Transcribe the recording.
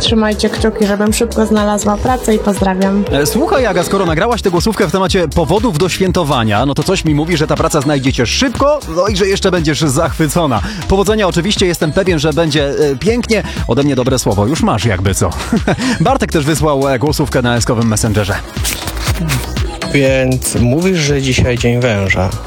trzymajcie kciuki, żebym szybko znalazła pracę i pozdrawiam. Słuchaj, Aga, skoro nagrałaś tę głosówkę w temacie powodów do świętowania, no to coś mi mówi, że ta praca znajdzie cię szybko, no i że jeszcze będziesz zachwycona. Powodzenia oczywiście, jestem pewien, że będzie pięknie. Ode mnie dobre słowo, już masz jakby co. Bartek też wysłał głosówkę na eskowym Messengerze. Więc mówisz, że dzisiaj dzień węża.